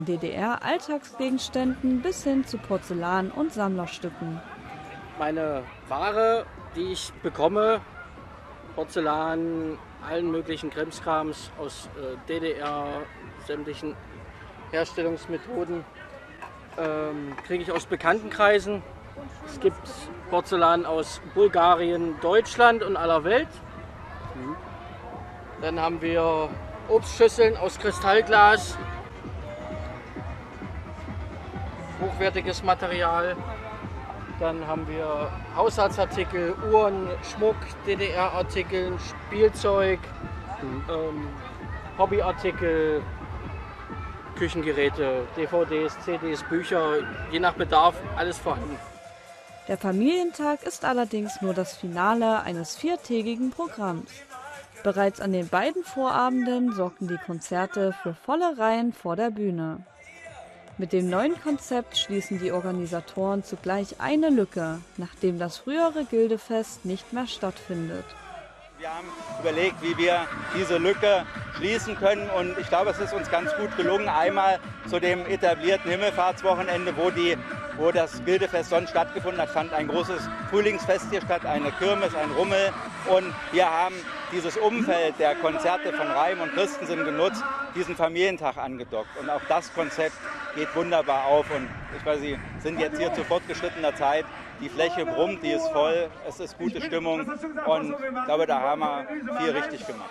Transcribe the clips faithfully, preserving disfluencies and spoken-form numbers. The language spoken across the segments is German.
D D R-Alltagsgegenständen bis hin zu Porzellan und Sammlerstücken. Meine Ware, die ich bekomme, Porzellan, allen möglichen Krimskrams aus äh, D D R, sämtlichen Herstellungsmethoden, ähm, kriege ich aus Bekanntenkreisen. Es gibt Porzellan aus Bulgarien, Deutschland und aller Welt. Mhm. Dann haben wir Obstschüsseln aus Kristallglas, hochwertiges Material. Dann haben wir Haushaltsartikel, Uhren, Schmuck, D D R-Artikel, Spielzeug, mhm. ähm, Hobbyartikel, Küchengeräte, D V Ds, C Ds, Bücher, je nach Bedarf alles vorhanden. Der Familientag ist allerdings nur das Finale eines viertägigen Programms. Bereits an den beiden Vorabenden sorgten die Konzerte für volle Reihen vor der Bühne. Mit dem neuen Konzept schließen die Organisatoren zugleich eine Lücke, nachdem das frühere Gildefest nicht mehr stattfindet. Wir haben überlegt, wie wir diese Lücke schließen können, und ich glaube, es ist uns ganz gut gelungen. Einmal zu dem etablierten Himmelfahrtswochenende, wo, die, wo das Gildefest sonst stattgefunden hat, fand ein großes Frühlingsfest hier statt, eine Kirmes, ein Rummel, und wir haben dieses Umfeld der Konzerte von Reim und Christensen genutzt, diesen Familientag angedockt, und auch das Konzept geht wunderbar auf, und ich weiß, Sie sind jetzt hier zu fortgeschrittener Zeit. Die Fläche brummt, die ist voll, es ist gute Stimmung, und ich glaube, da haben wir viel richtig gemacht.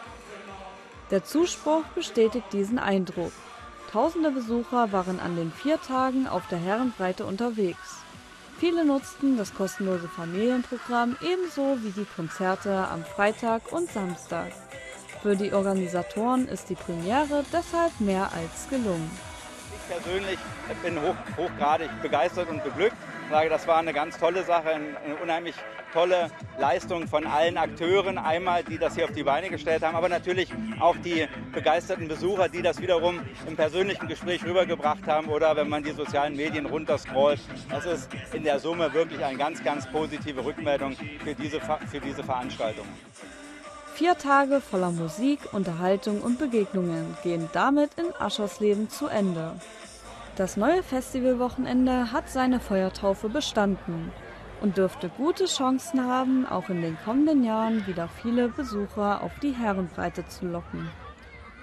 Der Zuspruch bestätigt diesen Eindruck. Tausende Besucher waren an den vier Tagen auf der Herrenbreite unterwegs. Viele nutzten das kostenlose Familienprogramm ebenso wie die Konzerte am Freitag und Samstag. Für die Organisatoren ist die Premiere deshalb mehr als gelungen. Ich persönlich bin hoch, hochgradig begeistert und beglückt. Ich sage, das war eine ganz tolle Sache, eine unheimlich tolle Leistung von allen Akteuren, einmal die das hier auf die Beine gestellt haben, aber natürlich auch die begeisterten Besucher, die das wiederum im persönlichen Gespräch rübergebracht haben, oder wenn man die sozialen Medien runterscrollt. Das ist in der Summe wirklich eine ganz, ganz positive Rückmeldung für diese, für diese Veranstaltung. Vier Tage voller Musik, Unterhaltung und Begegnungen gehen damit in Aschersleben zu Ende. Das neue Festivalwochenende hat seine Feuertaufe bestanden und dürfte gute Chancen haben, auch in den kommenden Jahren wieder viele Besucher auf die Herrenbreite zu locken.